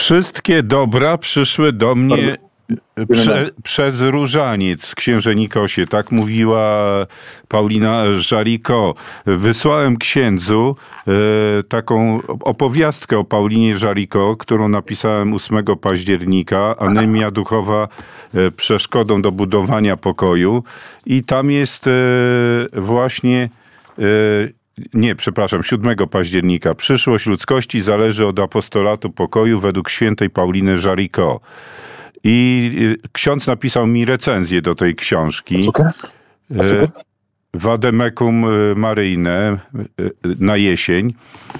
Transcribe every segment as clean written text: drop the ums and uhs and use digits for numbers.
Wszystkie dobra przyszły do mnie przez różaniec, księże Nikosie, tak mówiła Paulina Jaricot. Wysłałem księdzu taką opowiastkę o Paulinie Jaricot, którą napisałem 8 października, Anemia duchowa przeszkodą do budowania pokoju. I tam jest właśnie... 7 października. Przyszłość ludzkości zależy od apostolatu pokoju według świętej Pauliny Jaricot. I ksiądz napisał mi recenzję do tej książki. Vademecum Maryjne na jesień.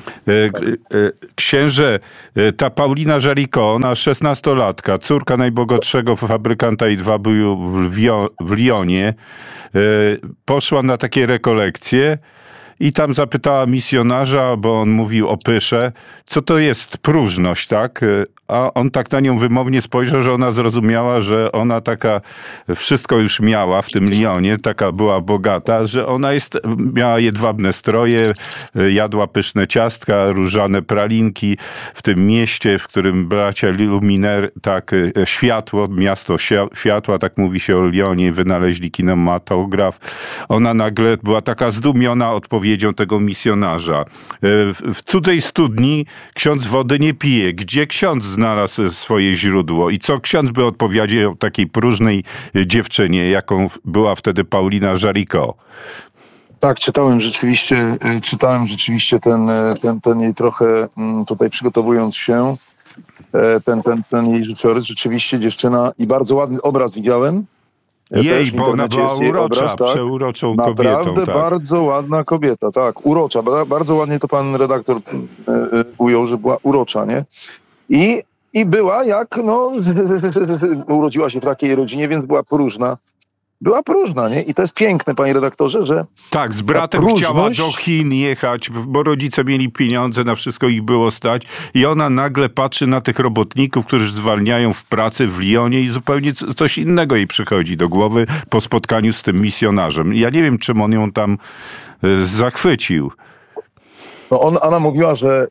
Księże, ta Paulina Jaricot, ona 16-latka, córka najbogatszego fabrykanta jedwabiu w Lyonie, poszła na takie rekolekcje i tam zapytała misjonarza, bo on mówił o pysze, co to jest próżność, tak? A on tak na nią wymownie spojrzał, że ona zrozumiała, że ona taka wszystko już miała w tym Lyonie, taka była bogata, że ona miała jedwabne stroje, jadła pyszne ciastka, różane pralinki w tym mieście, w którym bracia Lumière, tak, światło, miasto światła, tak mówi się o Lyonie, wynaleźli kinematograf. Ona nagle była taka zdumiona odpowiedzią tego misjonarza. W cudzej studni ksiądz wody nie pije. Gdzie ksiądz znalazł swoje źródło? I co ksiądz by odpowiedział takiej próżnej dziewczynie, jaką była wtedy Paulina Jaricot? Tak, czytałem rzeczywiście ten jej trochę, tutaj przygotowując się, ten jej życiorys. Rzeczywiście dziewczyna i bardzo ładny obraz widziałem. Jej, bo ona była urocza, obraz, tak? Przeuroczą kobietą. Naprawdę tak. Bardzo ładna kobieta, tak, urocza. Bardzo ładnie to pan redaktor ujął, że była urocza, nie? I była urodziła się w takiej rodzinie, więc była próżna. Była próżna, nie? I to jest piękne, panie redaktorze, że... Tak, z bratem chciała do Chin jechać, bo rodzice mieli pieniądze, na wszystko ich było stać. I ona nagle patrzy na tych robotników, którzy zwalniają w pracy w Lyonie i zupełnie coś innego jej przychodzi do głowy po spotkaniu z tym misjonarzem. Ja nie wiem, czym on ją tam zachwycił. No ona mówiła, że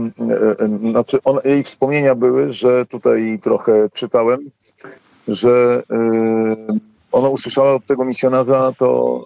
jej wspomnienia były, że tutaj trochę czytałem, że ona usłyszała od tego misjonarza to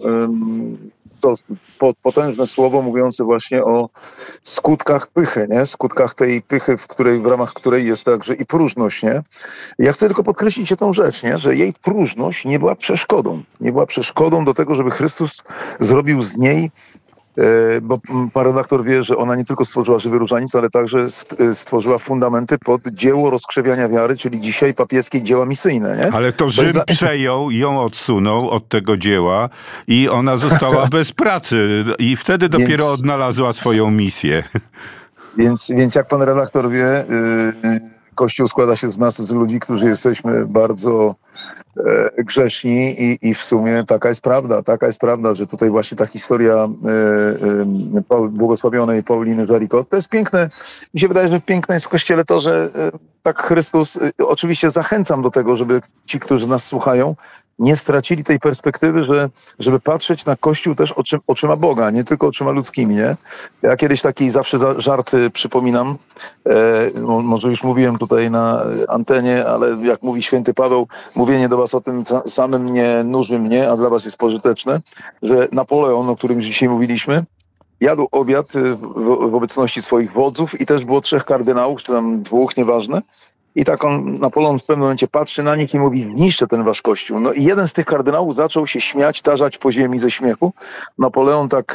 potężne słowo mówiące właśnie o skutkach pychy, nie? Skutkach tej pychy, w ramach której jest także i próżność, nie? Ja chcę tylko podkreślić tą rzecz, nie? Że jej próżność nie była przeszkodą. Nie była przeszkodą do tego, żeby Chrystus zrobił z niej, bo pan redaktor wie, że ona nie tylko stworzyła żywy różaniec, ale także stworzyła fundamenty pod dzieło rozkrzewiania wiary, czyli dzisiaj papieskie dzieła misyjne, nie? Ale to Rzym przejął, ją odsunął od tego dzieła i ona została bez pracy i wtedy dopiero odnalazła swoją misję. Więc jak pan redaktor wie, Kościół składa się z nas, z ludzi, którzy jesteśmy bardzo grzeszni i w sumie taka jest prawda, że tutaj właśnie ta historia błogosławionej Pauliny Jaricot, to jest piękne. Mi się wydaje, że piękne jest w Kościele to, że tak Chrystus, oczywiście zachęcam do tego, żeby ci, którzy nas słuchają, nie stracili tej perspektywy, żeby patrzeć na Kościół też oczyma Boga, nie tylko oczyma ludzkimi, nie? Ja kiedyś taki zawsze żarty przypominam, może już mówiłem tutaj na antenie, ale jak mówi święty Paweł, mówienie do was o tym samym nie nuży mnie, a dla was jest pożyteczne, że Napoleon, o którym dzisiaj mówiliśmy, jadł obiad w obecności swoich wodzów i też było 3 kardynałów, czy tam 2, nieważne. I tak Napoleon w pewnym momencie patrzy na nich i mówi: zniszczę ten wasz kościół. No i jeden z tych kardynałów zaczął się śmiać, tarzać po ziemi ze śmiechu. Napoleon tak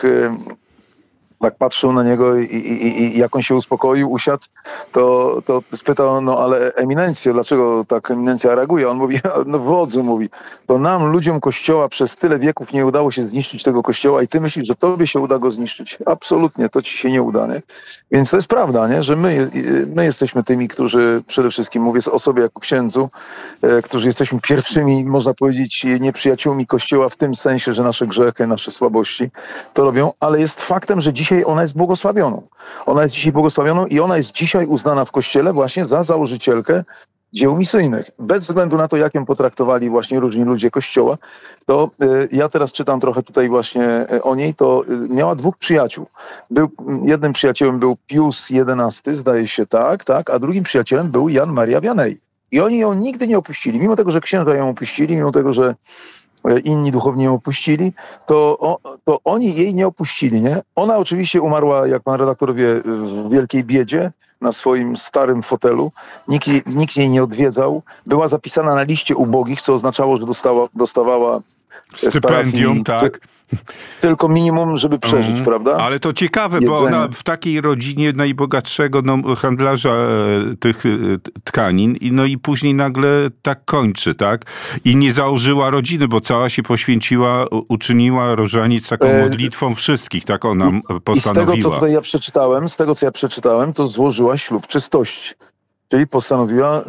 patrzył na niego i jak on się uspokoił, usiadł, to spytał, no ale eminencjo, dlaczego tak eminencja reaguje? On mówi, no wodzu, mówi, to nam, ludziom Kościoła, przez tyle wieków nie udało się zniszczyć tego Kościoła i ty myślisz, że tobie się uda go zniszczyć? Absolutnie, to ci się nie uda, nie? Więc to jest prawda, nie? Że my jesteśmy tymi, którzy przede wszystkim, mówię o sobie jako księdzu, którzy jesteśmy pierwszymi, można powiedzieć, nieprzyjaciółmi Kościoła w tym sensie, że nasze grzechy, nasze słabości to robią, ale jest faktem, że dzisiaj ona jest błogosławioną. Ona jest dzisiaj błogosławioną i ona jest dzisiaj uznana w Kościele właśnie za założycielkę dzieł misyjnych. Bez względu na to, jak ją potraktowali właśnie różni ludzie Kościoła, to ja teraz czytam trochę tutaj właśnie o niej, to miała dwóch przyjaciół. Jednym przyjacielem był Pius XI, zdaje się tak, a drugim przyjacielem był Jan Maria Vianney. I oni ją nigdy nie opuścili. Mimo tego, że księża ją opuścili, mimo tego, że inni duchowni ją opuścili, to oni jej nie opuścili, nie? Ona oczywiście umarła, jak pan redaktor wie, w wielkiej biedzie, na swoim starym fotelu. Nikt jej nie odwiedzał. Była zapisana na liście ubogich, co oznaczało, że dostawała stypendium, tak. Tylko minimum, żeby przeżyć, prawda? Ale to ciekawe, bo ona w takiej rodzinie najbogatszego handlarza tych tkanin i później nagle tak kończy, tak? I nie założyła rodziny, bo cała się poświęciła, uczyniła różaniec taką modlitwą wszystkich, tak ona postanowiła. I z tego, co tutaj ja przeczytałem, to złożyła ślub czystości. Czyli postanowiła,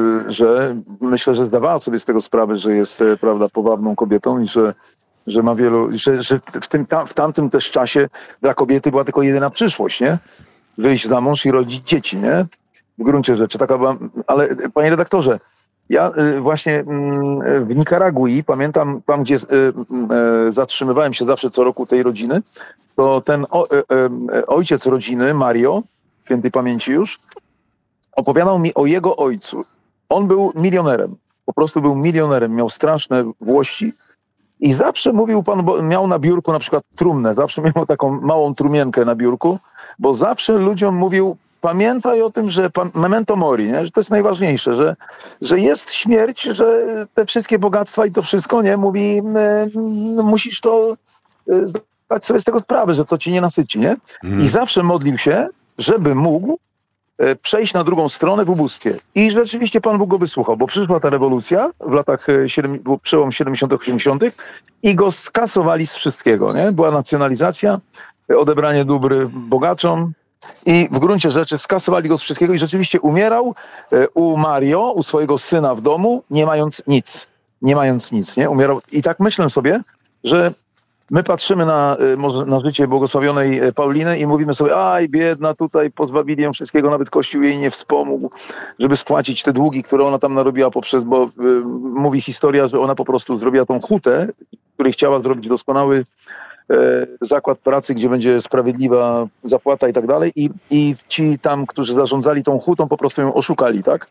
myślę, że zdawała sobie z tego sprawę, że jest, prawda, powabną kobietą i że ma że w tamtym też czasie dla kobiety była tylko jedyna przyszłość, nie? Wyjść za mąż i rodzić dzieci, nie? W gruncie rzeczy taka była, ale panie redaktorze, ja właśnie w Nikaragui, pamiętam tam, gdzie zatrzymywałem się zawsze co roku tej rodziny, to ten ojciec rodziny, Mario, świętej pamięci już, opowiadał mi o jego ojcu. On był milionerem, po prostu był milionerem, miał straszne włości. I zawsze mówił pan, bo miał na biurku na przykład trumnę, zawsze miał taką małą trumienkę na biurku, bo zawsze ludziom mówił, pamiętaj o tym, że memento mori, nie? Że to jest najważniejsze, że jest śmierć, że te wszystkie bogactwa i to wszystko, nie? Mówi, musisz to zdać sobie z tego sprawę, że to ci nie nasyci, nie? I zawsze modlił się, żeby mógł przejść na drugą stronę w ubóstwie. I rzeczywiście Pan Bóg go wysłuchał, bo przyszła ta rewolucja w latach przełom 70., 80. i go skasowali z wszystkiego, nie? Była nacjonalizacja, odebranie dóbr bogaczom i w gruncie rzeczy skasowali go z wszystkiego i rzeczywiście umierał u Mario, u swojego syna w domu, nie mając nic, nie? Umierał. I tak myślę sobie, że my patrzymy na życie błogosławionej Pauliny i mówimy sobie, aj biedna, tutaj pozbawili ją wszystkiego, nawet Kościół jej nie wspomógł, żeby spłacić te długi, które ona tam narobiła bo mówi historia, że ona po prostu zrobiła tą hutę, której chciała zrobić doskonały zakład pracy, gdzie będzie sprawiedliwa zapłata i tak dalej i ci tam, którzy zarządzali tą hutą, po prostu ją oszukali, tak?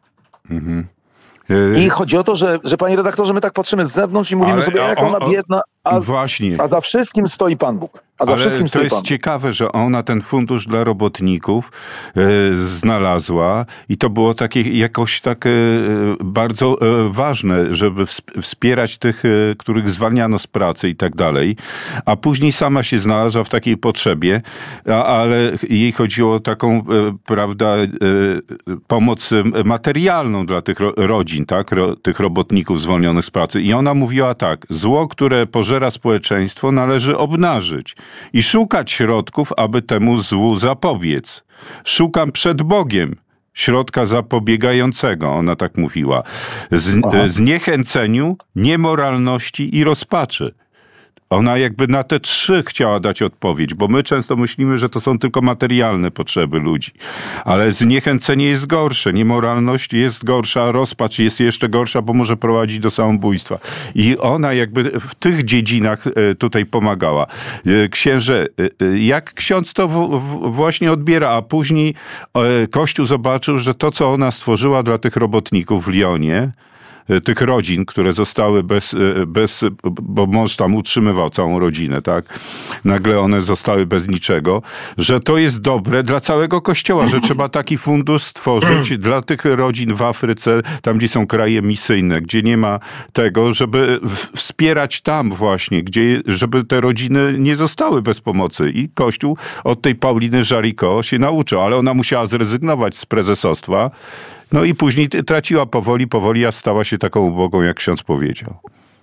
I chodzi o to, że panie redaktorze, my tak patrzymy z zewnątrz i mówimy sobie, jak ona biedna, a za wszystkim stoi Pan Bóg. To jest ciekawe, że ona ten fundusz dla robotników znalazła i to było takie jakoś tak bardzo ważne, żeby wspierać tych, których zwalniano z pracy i tak dalej, a później sama się znalazła w takiej potrzebie, ale jej chodziło o taką, prawda, pomoc materialną dla tych rodzin, tak, tych robotników zwolnionych z pracy. I ona mówiła tak, zło, które pożera społeczeństwo, należy obnażyć i szukać środków, aby temu złu zapobiec. Szukam przed Bogiem środka zapobiegającego, ona tak mówiła, zniechęceniu, niemoralności i rozpaczy. Ona jakby na te trzy chciała dać odpowiedź, bo my często myślimy, że to są tylko materialne potrzeby ludzi. Ale zniechęcenie jest gorsze, niemoralność jest gorsza, rozpacz jest jeszcze gorsza, bo może prowadzić do samobójstwa. I ona jakby w tych dziedzinach tutaj pomagała. Księże, jak ksiądz to właśnie odbiera, a później Kościół zobaczył, że to, co ona stworzyła dla tych robotników w Lyonie, tych rodzin, które zostały bo mąż tam utrzymywał całą rodzinę, tak? Nagle one zostały bez niczego, że to jest dobre dla całego Kościoła, że trzeba taki fundusz stworzyć dla tych rodzin w Afryce, tam gdzie są kraje misyjne, gdzie nie ma tego, żeby wspierać tam właśnie, żeby te rodziny nie zostały bez pomocy. I Kościół od tej Pauliny Jaricot się nauczył, ale ona musiała zrezygnować z prezesostwa. No i później traciła powoli, a stała się taką ubogą, jak ksiądz powiedział.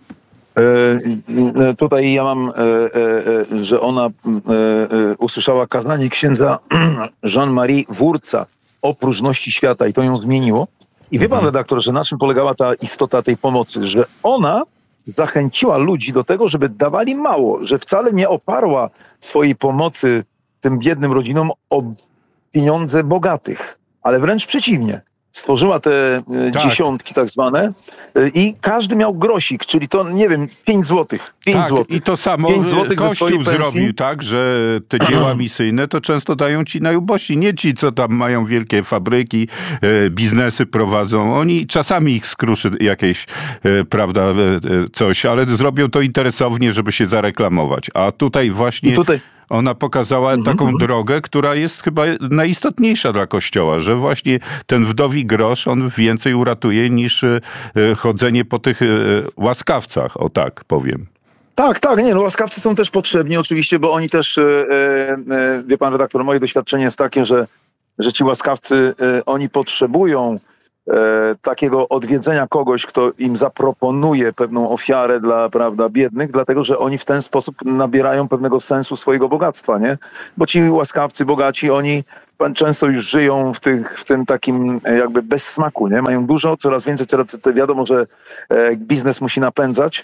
Tutaj ja mam, że ona usłyszała kazanie księdza Jean-Marie Wurza o próżności świata i to ją zmieniło. I wie pan redaktor, że na czym polegała ta istota tej pomocy? Że ona zachęciła ludzi do tego, żeby dawali mało, że wcale nie oparła swojej pomocy tym biednym rodzinom o pieniądze bogatych, ale wręcz przeciwnie. stworzyła te dziesiątki tak zwane i każdy miał grosik, czyli to, nie wiem, 5 złotych. 5 złotych. I to samo Kościół zrobił, tak, że te dzieła misyjne to często dają ci najubożsi, nie ci, co tam mają wielkie fabryki, biznesy prowadzą. Oni czasami ich skruszy jakieś, prawda, coś, ale zrobią to interesownie, żeby się zareklamować. A tutaj właśnie ona pokazała taką drogę, która jest chyba najistotniejsza dla Kościoła, że właśnie ten wdowi grosz, on więcej uratuje niż chodzenie po tych łaskawcach, o tak powiem. Tak, nie, no łaskawcy są też potrzebni oczywiście, bo oni też, wie pan redaktor, moje doświadczenie jest takie, że ci łaskawcy, oni potrzebują takiego odwiedzenia kogoś, kto im zaproponuje pewną ofiarę dla, prawda, biednych, dlatego, że oni w ten sposób nabierają pewnego sensu swojego bogactwa, nie? Bo ci łaskawcy, bogaci, oni często już żyją w tym takim jakby bez smaku, nie? Mają dużo, coraz więcej, wiadomo, że biznes musi napędzać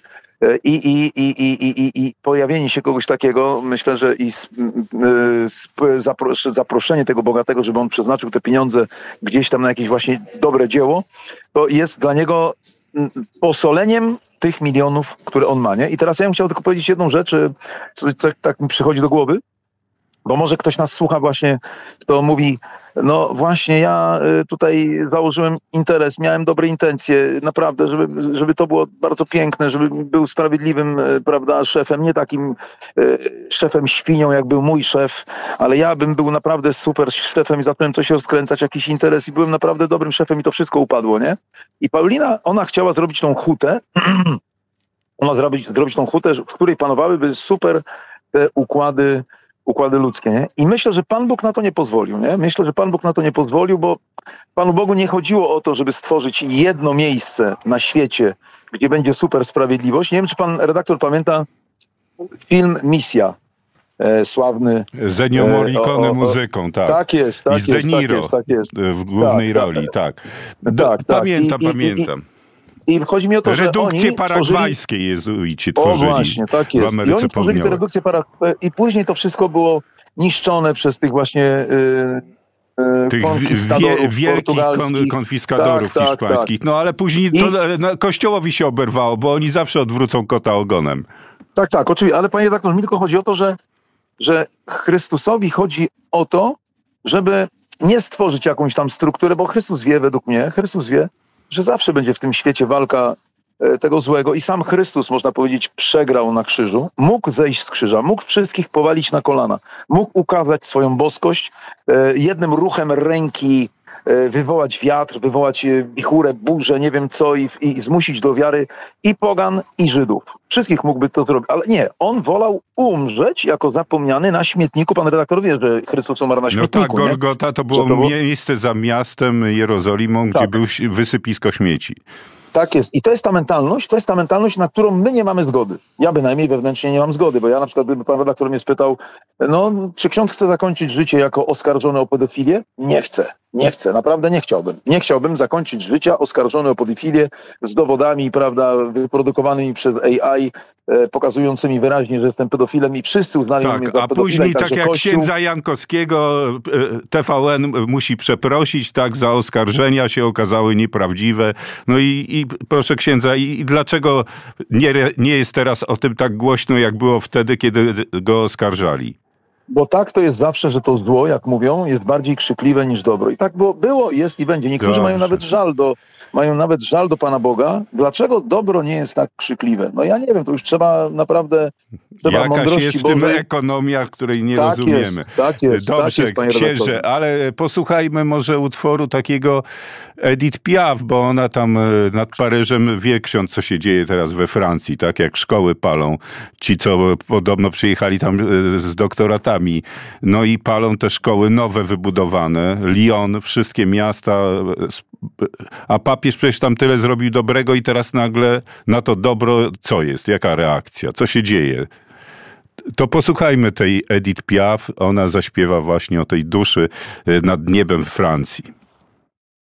i pojawienie się kogoś takiego, myślę, że i zaproszenie tego bogatego, żeby on przeznaczył te pieniądze gdzieś tam na jakieś właśnie dobre dzieło, to jest dla niego posoleniem tych milionów, które on ma, nie? I teraz ja bym chciał tylko powiedzieć jedną rzecz, co tak mi przychodzi do głowy, bo może ktoś nas słucha właśnie, kto mówi, no właśnie ja tutaj założyłem interes, miałem dobre intencje, naprawdę, żeby to było bardzo piękne, żeby był sprawiedliwym, prawda, szefem, nie takim szefem świnią, jak był mój szef, ale ja bym był naprawdę super szefem i zacząłem coś rozkręcać, jakiś interes i byłem naprawdę dobrym szefem i to wszystko upadło, nie? I Paulina, ona chciała zrobić tą hutę, zrobić tą hutę, w której panowałyby super te układy ludzkie, nie? I myślę, że Pan Bóg na to nie pozwolił, nie? Myślę, że Pan Bóg na to nie pozwolił, bo Panu Bogu nie chodziło o to, żeby stworzyć jedno miejsce na świecie, gdzie będzie super sprawiedliwość. Nie wiem, czy pan redaktor pamięta film Misja, sławny. Z Ennio Morricone muzyką, tak. Tak jest, I z De Niro w głównej roli, tak. Pamiętam. I chodzi mi o to, że redukcje paragwajskie jezuici tworzyli. O właśnie, tak jest. I oni tworzyli te redukcje i później to wszystko było niszczone przez tych właśnie tych wielkich konfiskadorów hiszpańskich. Tak. No ale później to Kościołowi się oberwało, bo oni zawsze odwrócą kota ogonem. Tak, oczywiście. Ale panie redaktor, mi tylko chodzi o to, że Chrystusowi chodzi o to, żeby nie stworzyć jakąś tam strukturę, bo Chrystus wie, że zawsze będzie w tym świecie walka tego złego i sam Chrystus, można powiedzieć, przegrał na krzyżu. Mógł zejść z krzyża, mógł wszystkich powalić na kolana, mógł ukazać swoją boskość, jednym ruchem ręki wywołać wiatr, wywołać wichurę, burzę, nie wiem co i zmusić do wiary i pogan, i Żydów. Wszystkich mógłby to zrobić, ale nie. On wolał umrzeć jako zapomniany na śmietniku. Pan redaktor wie, że Chrystus umarł na śmietniku. No tak, Golgota to było miejsce za miastem Jerozolimą, gdzie był wysypisko śmieci. Tak jest. I to jest ta mentalność, na którą my nie mamy zgody. Ja bynajmniej wewnętrznie nie mam zgody, bo ja na przykład, gdyby pan redaktor mnie spytał, czy ksiądz chce zakończyć życie jako oskarżony o pedofilię? Nie chcę, naprawdę nie chciałbym. Nie chciałbym zakończyć życia oskarżony o pedofilię z dowodami, prawda, wyprodukowanymi przez AI, pokazującymi wyraźnie, że jestem pedofilem i wszyscy uznali mnie za pedofila. A później, tak jak księdza Jankowskiego, TVN musi przeprosić, tak, za oskarżenia się okazały nieprawdziwe. No i proszę księdza, i dlaczego nie jest teraz o tym tak głośno, jak było wtedy, kiedy go oskarżali? Bo tak to jest zawsze, że to zło, jak mówią, jest bardziej krzykliwe niż dobro. I tak było, jest i będzie. Niektórzy mają nawet żal do Pana Boga. Dlaczego dobro nie jest tak krzykliwe? No ja nie wiem, to już trzeba naprawdę mądrości jest w tym ekonomia, której nie rozumiemy. Tak jest, Dobrze, panie księże, ale posłuchajmy może utworu takiego Edith Piaf, bo ona tam nad Paryżem wie ksiądz, co się dzieje teraz we Francji, tak jak szkoły palą. Ci, co podobno przyjechali tam z doktoratami. No i palą te szkoły nowe wybudowane. Lyon, wszystkie miasta. A papież przecież tam tyle zrobił dobrego i teraz nagle na to dobro co jest? Jaka reakcja? Co się dzieje? To posłuchajmy tej Edith Piaf. Ona zaśpiewa właśnie o tej duszy nad niebem Francji.